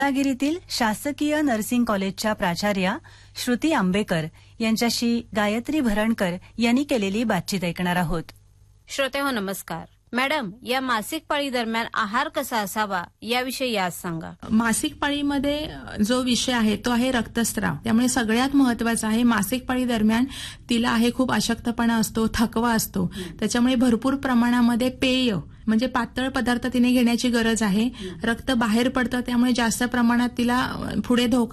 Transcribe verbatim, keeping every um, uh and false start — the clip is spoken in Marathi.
रत्नागिरीतील शासकीय नर्सिंग कॉलेजच्या प्राचार्या श्रुती आंबेकर यांच्याशी गायत्री भरणकर यांनी केलेली बातचीत ऐकणार आहोत. श्रोतेहो नमस्कार. मॅडम, या मासिक पाळी दरम्यान आहार कसा असावा याविषयी आज सांगा. मासिक पाळीमध्ये जो विषय आहे तो आहे रक्तस्राव. त्यामुळे सगळ्यात महत्वाचं आहे मासिक पाळी दरम्यान तिला आहे खूप अशक्तपणा असतो, थकवा असतो. त्याच्यामुळे भरपूर प्रमाणामध्ये पेय म्हणजे पातळ पदार्थ तिने घेण्याची गरज आहे. रक्त बाहेर पडतं त्यामुळे जास्त प्रमाणात तिला पुढे धोका